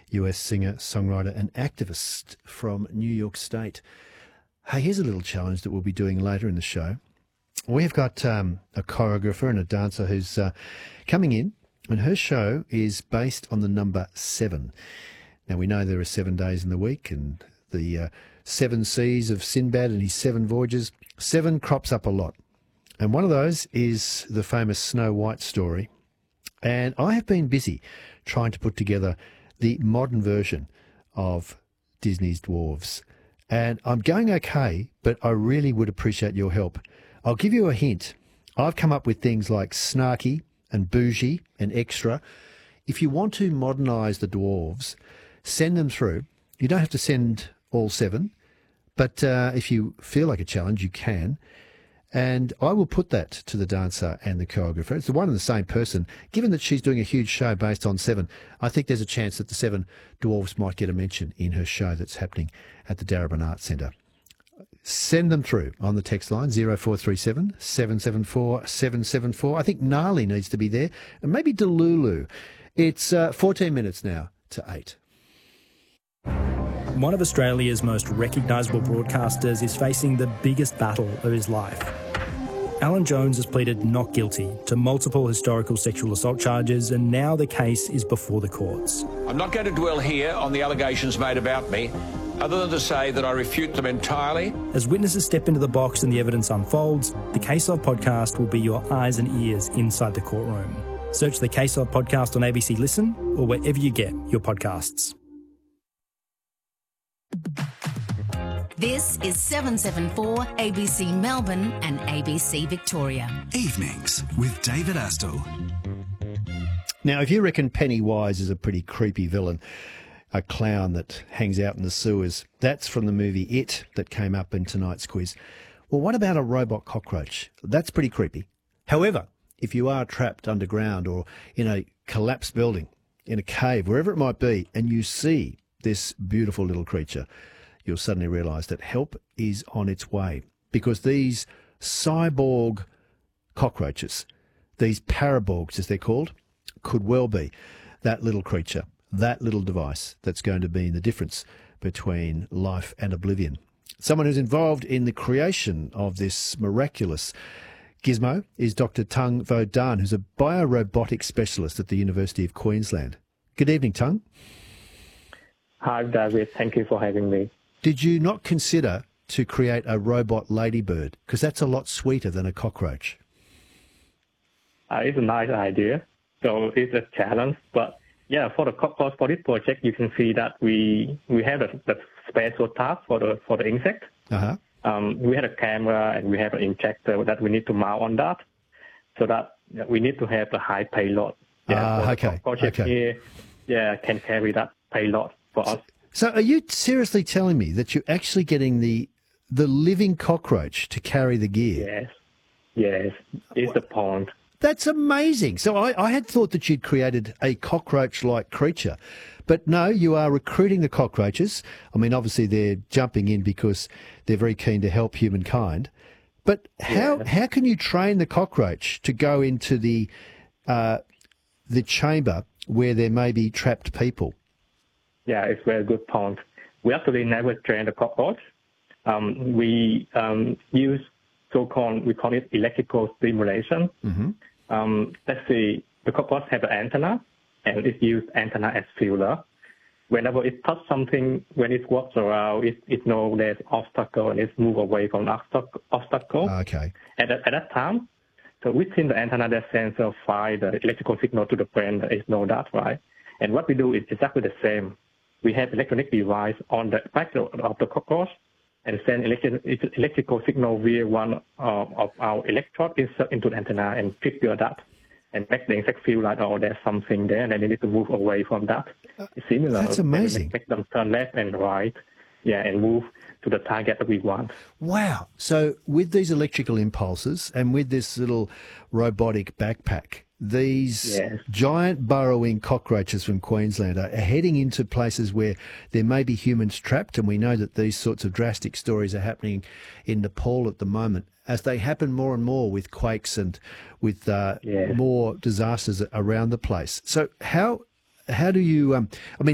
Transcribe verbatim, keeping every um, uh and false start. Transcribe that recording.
U S singer, songwriter and activist from New York State. Hey, here's a little challenge that we'll be doing later in the show. We've got um, a choreographer and a dancer who's uh, coming in, and her show is based on the number seven. Now, we know there are seven days in the week, and the uh, seven seas of Sinbad and his seven voyages. Seven crops up a lot. And one of those is the famous Snow White story. And I have been busy trying to put together the modern version of Disney's Dwarves. And I'm going okay, but I really would appreciate your help. I'll give you a hint. I've come up with things like snarky and bougie and extra. If you want to modernise the Dwarves, send them through. You don't have to send all seven, but uh, if you feel like a challenge, you can. And I will put that to the dancer and the choreographer. It's the one and the same person. Given that she's doing a huge show based on seven, I think there's a chance that the seven dwarves might get a mention in her show that's happening at the Darebin Arts Centre. Send them through on the text line, zero four three seven, seven seven four, seven seven four. I think Gnarly needs to be there, and maybe Delulu. It's uh, fourteen minutes now to eight. One of Australia's most recognisable broadcasters is facing the biggest battle of his life. Alan Jones has pleaded not guilty to multiple historical sexual assault charges, and now the case is before the courts. I'm not going to dwell here on the allegations made about me, other than to say that I refute them entirely. As witnesses step into the box and the evidence unfolds, the Case Of podcast will be your eyes and ears inside the courtroom. Search the Case Of podcast on A B C Listen or wherever you get your podcasts. This is seven seven four A B C Melbourne and A B C Victoria. Evenings with David Astle. Now, if you reckon Pennywise is a pretty creepy villain, a clown that hangs out in the sewers, that's from the movie It that came up in tonight's quiz. Well, what about a robot cockroach? That's pretty creepy. However, if you are trapped underground or in a collapsed building, in a cave, wherever it might be, and you see this beautiful little creature, you'll suddenly realise that help is on its way, because these cyborg cockroaches, these paraborgs as they're called, could well be that little creature, that little device that's going to be the difference between life and oblivion. Someone who's involved in the creation of this miraculous gizmo is Doctor Tung Vo Dan, who's a biorobotics specialist at the University of Queensland. Good evening, Tung. Hi, David. Thank you for having me. Did you not consider to create a robot ladybird? Because that's a lot sweeter than a cockroach. Uh, it's a nice idea. So it's a challenge. But yeah, for the cockroach for this project, you can see that we we have the, the special task for the for the insect. Uh-huh. Um, we have a camera and we have an injector that we need to mount on that, so that we need to have the high payload. Yeah, Ah, so okay. The project okay. here, yeah, can carry that payload for us. So are you seriously telling me that you're actually getting the the living cockroach to carry the gear? Yes, yes, it's the point. That's amazing. So I, I had thought that you'd created a cockroach-like creature, but no, you are recruiting the cockroaches. I mean, obviously they're jumping in because they're very keen to help humankind. But how Yeah. how can you train the cockroach to go into the uh, the chamber where there may be trapped people? Yeah, it's a very good point. We actually never train the cockroach. Um, we um, use so-called, we call it electrical stimulation. Mm-hmm. Um, let's see, the cockroach have an antenna, and it uses antenna as feeler. Whenever it touches something, when it walks around, it, it knows there's obstacle and it moves away from the obstacle. Okay. At, that, at that time, so within the antenna, that sensor fire the electrical signal to the brain, that it know that, right? And what we do is exactly the same. We have electronic device on the back of the cockroach and send electric, electrical signal via one uh, of our electrode insert into the antenna and trigger that and make the insect feel like, oh, there's something there, and then they need to move away from that. It's similar. That's amazing. Make, make them turn left and right, yeah, and move to the target that we want. Wow. So with these electrical impulses and with this little robotic backpack, these Yes. giant burrowing cockroaches from Queensland are heading into places where there may be humans trapped, and we know that these sorts of drastic stories are happening in Nepal at the moment, as they happen more and more with quakes and with uh, Yes. more disasters around the place. So how how do you? Um, I mean.